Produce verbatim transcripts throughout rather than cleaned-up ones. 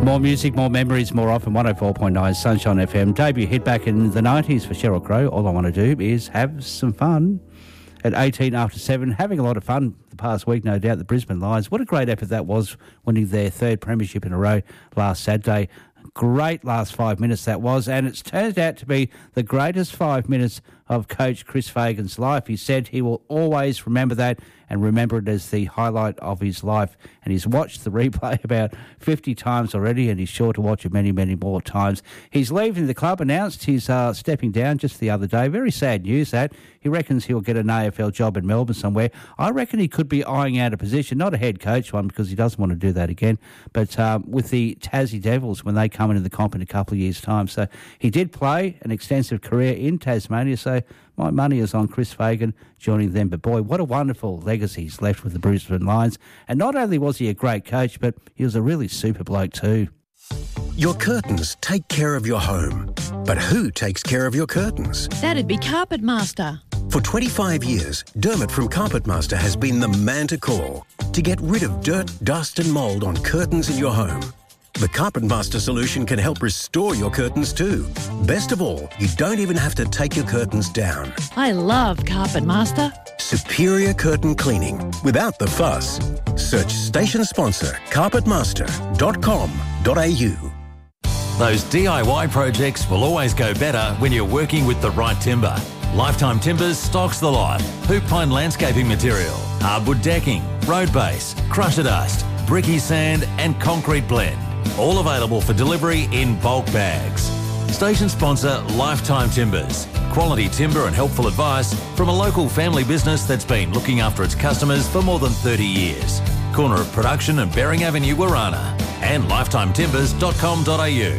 More music, more memories, more often. one oh four point nine Sunshine F M. Debut hit back in the nineties for Sheryl Crow. All I want to do is have some fun. At eighteen after seven, having a lot of fun the past week, no doubt, the Brisbane Lions. What a great effort that was, winning their third premiership in a row last Saturday. Great last five minutes that was, and it's turned out to be the greatest five minutes of Coach Chris Fagan's life. He said he will always remember that and remember it as the highlight of his life. And he's watched the replay about fifty times already, and he's sure to watch it many, many more times. He's leaving the club, announced he's uh, stepping down just the other day. Very sad news that. He reckons he'll get an A F L job in Melbourne somewhere. I reckon he could be eyeing out a position, not a head coach one, because he doesn't want to do that again, but um, with the Tassie Devils when they come into the comp in a couple of years' time. So he did play an extensive career in Tasmania, so my money is on Chris Fagan joining them. But boy, what a wonderful legacy he's left with the Brisbane Lions. And not only was he a great coach, but he was a really super bloke too. Your curtains take care of your home. But who takes care of your curtains? That'd be Carpet Master. For twenty-five years, Dermot from Carpet Master has been the man to call to get rid of dirt, dust and mould on curtains in your home. The Carpet Master solution can help restore your curtains too. Best of all, you don't even have to take your curtains down. I love Carpet Master. Superior curtain cleaning without the fuss. Search station sponsor carpet master dot com dot a u. Those D I Y projects will always go better when you're working with the right timber. Lifetime Timbers stocks the lot. Hoop pine landscaping material, hardwood decking, road base, crusher dust, bricky sand and concrete blend. All available for delivery in bulk bags. Station sponsor Lifetime Timbers. Quality timber and helpful advice from a local family business that's been looking after its customers for more than thirty years. Corner of Production and Bering Avenue, Warana. And lifetime timbers dot com dot a u.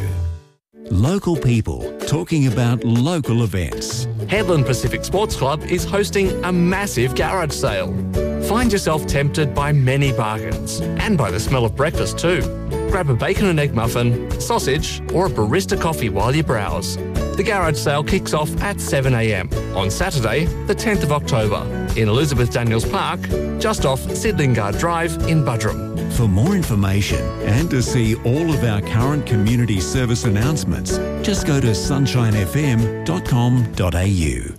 Local people talking about local events. Headland Pacific Sports Club is hosting a massive garage sale. Find yourself tempted by many bargains and by the smell of breakfast too. Grab a bacon and egg muffin, sausage or a barista coffee while you browse. The garage sale kicks off at seven a m on Saturday the tenth of October in Elizabeth Daniels Park, just off Sidlingard Drive in Buderim. For more information and to see all of our current community service announcements, just go to sunshine f m dot com dot a u.